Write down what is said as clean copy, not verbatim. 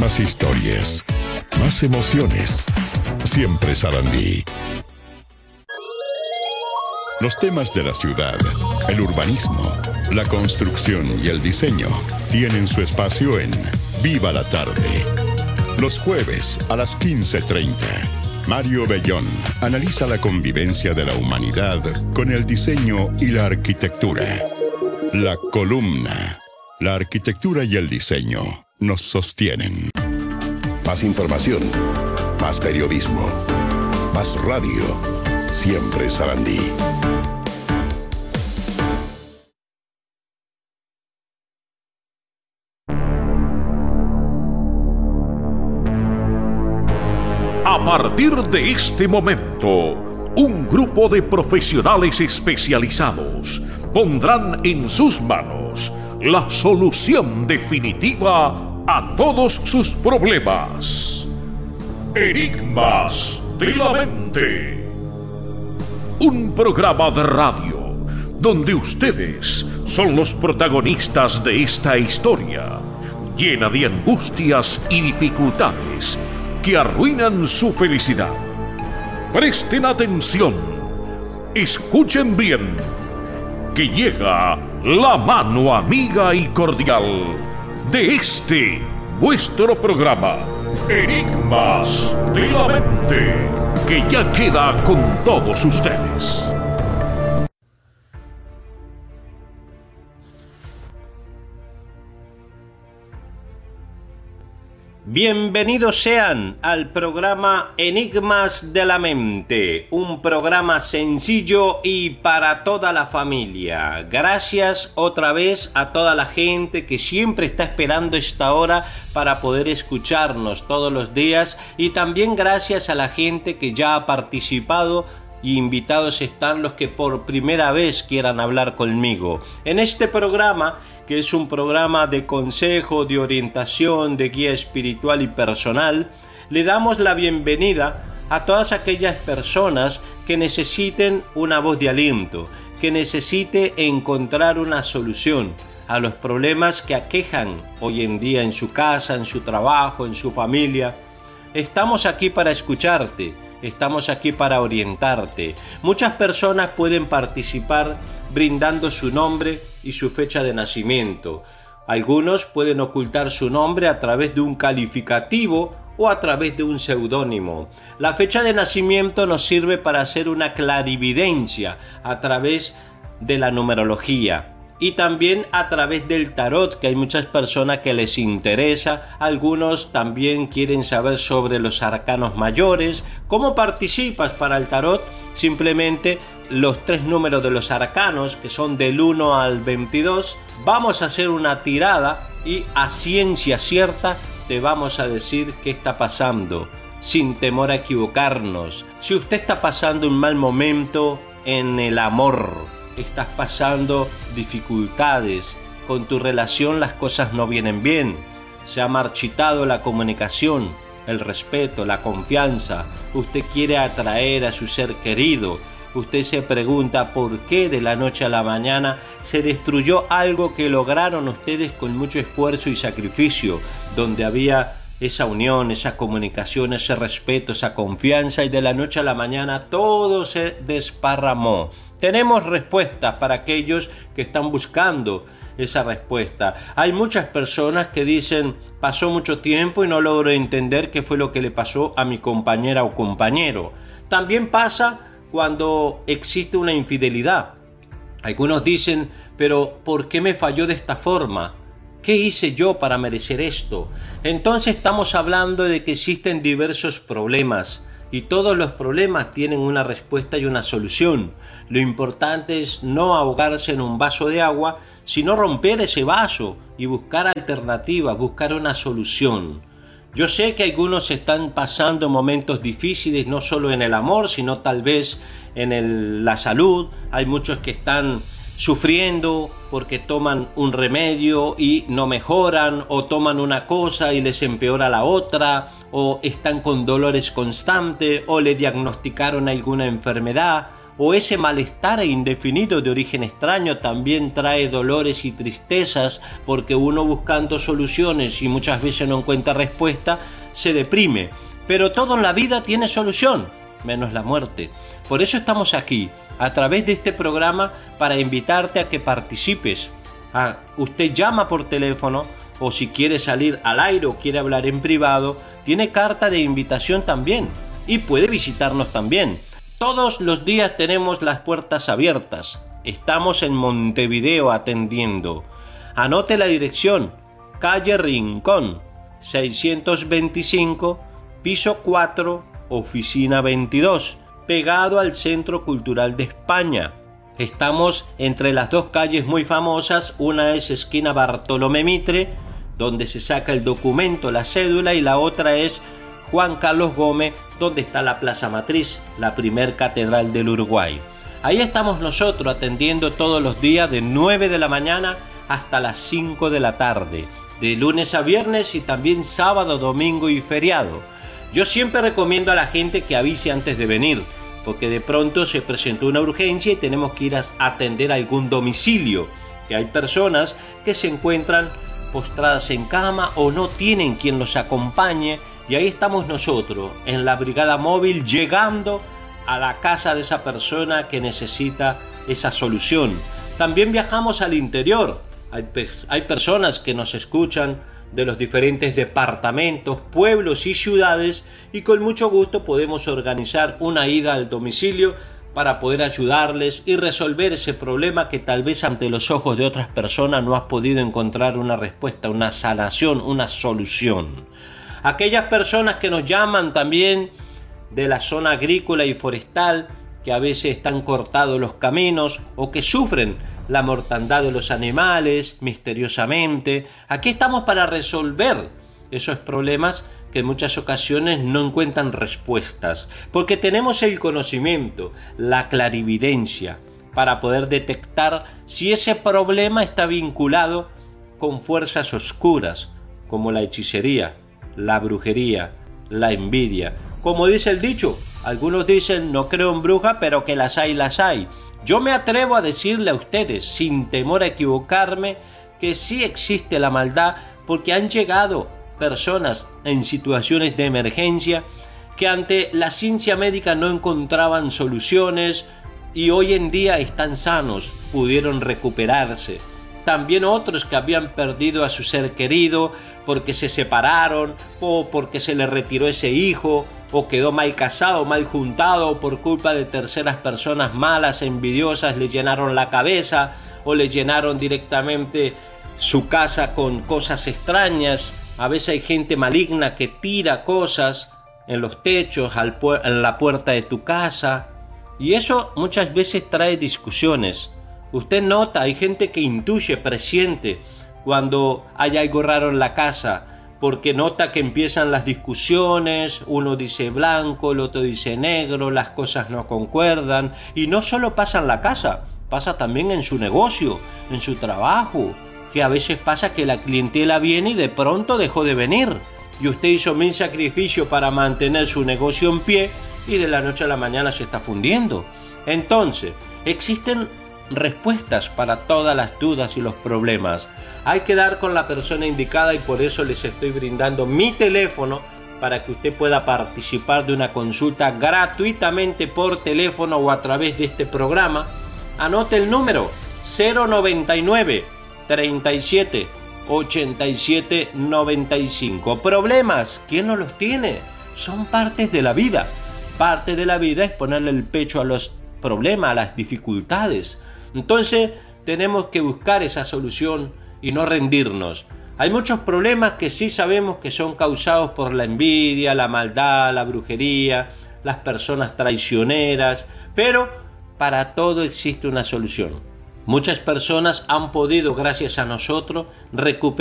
Más historias, más emociones. Siempre Sarandí. Los temas de la ciudad, el urbanismo, la construcción y el diseño tienen su espacio en Viva la Tarde. Los jueves a las 15:30. Mario Bellón analiza la convivencia de la humanidad con el diseño y la arquitectura. La columna. La arquitectura y el diseño nos sostienen. Más información, más periodismo, más radio. Siempre Sarandí. A partir de este momento, un grupo de profesionales especializados pondrán en sus manos la solución definitiva a todos sus problemas. Enigmas de la Mente. Un programa de radio donde ustedes son los protagonistas de esta historia, llena de angustias y dificultades que arruinan su felicidad. Presten atención, escuchen bien, que llega la mano amiga y cordial de este, vuestro programa, Enigmas de la Mente, que ya queda con todos ustedes. Bienvenidos sean al programa Enigmas de la Mente, un programa sencillo y para toda la familia. Gracias otra vez a toda la gente que siempre está esperando esta hora para poder escucharnos todos los días, y también gracias a la gente que ya ha participado, y invitados están los que por primera vez quieran hablar conmigo. En este programa, que es un programa de consejo, de orientación, de guía espiritual y personal, le damos la bienvenida a todas aquellas personas que necesiten una voz de aliento, que necesite encontrar una solución a los problemas que aquejan hoy en día en su casa, en su trabajo, en su familia. Estamos aquí para escucharte. Estamos aquí para orientarte. Muchas personas pueden participar brindando su nombre y su fecha de nacimiento. Algunos pueden ocultar su nombre a través de un calificativo o a través de un seudónimo. La fecha de nacimiento nos sirve para hacer una clarividencia a través de la numerología. Y también a través del tarot, que hay muchas personas que les interesa. Algunos también quieren saber sobre los arcanos mayores. ¿Cómo participas para el tarot? Simplemente los 3 números de los arcanos, que son del 1 al 22. Vamos a hacer una tirada y a ciencia cierta te vamos a decir qué está pasando, sin temor a equivocarnos. Si usted está pasando un mal momento en el amor, estás pasando dificultades, con tu relación las cosas no vienen bien, se ha marchitado la comunicación, el respeto, la confianza, usted quiere atraer a su ser querido, usted se pregunta por qué de la noche a la mañana se destruyó algo que lograron ustedes con mucho esfuerzo y sacrificio, donde había esa unión, esa comunicación, ese respeto, esa confianza, y de la noche a la mañana todo se desparramó. Tenemos respuestas para aquellos que están buscando esa respuesta. Hay muchas personas que dicen, pasó mucho tiempo y no logro entender qué fue lo que le pasó a mi compañera o compañero. También pasa cuando existe una infidelidad. Algunos dicen, pero ¿por qué me falló de esta forma? ¿Qué hice yo para merecer esto? Entonces estamos hablando de que existen diversos problemas y todos los problemas tienen una respuesta y una solución. Lo importante es no ahogarse en un vaso de agua, sino romper ese vaso y buscar alternativas, buscar una solución. Yo sé que algunos están pasando momentos difíciles, no solo en el amor, sino tal vez en la salud. Hay muchos que están sufriendo porque toman un remedio y no mejoran, o toman una cosa y les empeora la otra, o están con dolores constantes, o le diagnosticaron alguna enfermedad, o ese malestar indefinido de origen extraño también trae dolores y tristezas, porque uno buscando soluciones y muchas veces no encuentra respuesta, se deprime. Pero todo en la vida tiene solución, menos la muerte. Por eso estamos aquí, a través de este programa, para invitarte a que participes. Usted llama por teléfono, o si quiere salir al aire o quiere hablar en privado, tiene carta de invitación también, y puede visitarnos también. Todos los días tenemos las puertas abiertas. Estamos en Montevideo atendiendo. Anote la dirección: calle Rincón, 625, piso 4, oficina 22, pegado al Centro Cultural de España. Estamos entre las dos calles muy famosas. Una es esquina Bartolomé Mitre, donde se saca el documento, la cédula, y la otra es Juan Carlos Gómez, donde está la Plaza Matriz, la primer catedral del Uruguay. Ahí estamos nosotros atendiendo todos los días de 9 de la mañana hasta las 5 de la tarde, de lunes a viernes, y también sábado, domingo y feriado. Yo siempre recomiendo a la gente que avise antes de venir, porque de pronto se presentó una urgencia y tenemos que ir a atender a algún domicilio, que hay personas que se encuentran postradas en cama o no tienen quien los acompañe, y ahí estamos nosotros en la brigada móvil llegando a la casa de esa persona que necesita esa solución. También viajamos al interior. Hay personas que nos escuchan de los diferentes departamentos, pueblos y ciudades, y con mucho gusto podemos organizar una ida al domicilio para poder ayudarles y resolver ese problema que tal vez ante los ojos de otras personas no has podido encontrar una respuesta, una sanación, una solución. Aquellas personas que nos llaman también de la zona agrícola y forestal, que a veces están cortados los caminos o que sufren la mortandad de los animales misteriosamente. Aquí estamos para resolver esos problemas que en muchas ocasiones no encuentran respuestas, porque tenemos el conocimiento, la clarividencia, para poder detectar si ese problema está vinculado con fuerzas oscuras, como la hechicería, la brujería, la envidia. Como dice el dicho, algunos dicen no creo en brujas, pero que las hay, las hay. Yo me atrevo a decirle a ustedes, sin temor a equivocarme, que sí existe la maldad, porque han llegado personas en situaciones de emergencia que ante la ciencia médica no encontraban soluciones y hoy en día están sanos, pudieron recuperarse. También otros que habían perdido a su ser querido porque se separaron o porque se les retiró ese hijo, o quedó mal casado, mal juntado por culpa de terceras personas malas, envidiosas, le llenaron la cabeza o le llenaron directamente su casa con cosas extrañas. A veces hay gente maligna que tira cosas en los techos, en la puerta de tu casa, y eso muchas veces trae discusiones. Usted nota, hay gente que intuye, presiente cuando hay algo raro en la casa, porque nota que empiezan las discusiones, uno dice blanco, el otro dice negro, las cosas no concuerdan, y no solo pasa en la casa, pasa también en su negocio, en su trabajo, que a veces pasa que la clientela viene y de pronto dejó de venir, y usted hizo 1000 sacrificios para mantener su negocio en pie, y de la noche a la mañana se está fundiendo. Entonces, existen respuestas para todas las dudas y los problemas. Hay que dar con la persona indicada, y por eso les estoy brindando mi teléfono para que usted pueda participar de una consulta gratuitamente por teléfono o a través de este programa. Anote el número: 099 37 87 95. Problemas, ¿quién no los tiene? Son partes de la vida. Parte de la vida es ponerle el pecho a los problemas, a las dificultades. Entonces tenemos que buscar esa solución y no rendirnos. Hay muchos problemas que sí sabemos que son causados por la envidia, la maldad, la brujería, las personas traicioneras, pero para todo existe una solución. Muchas personas han podido, gracias a nosotros, recuperar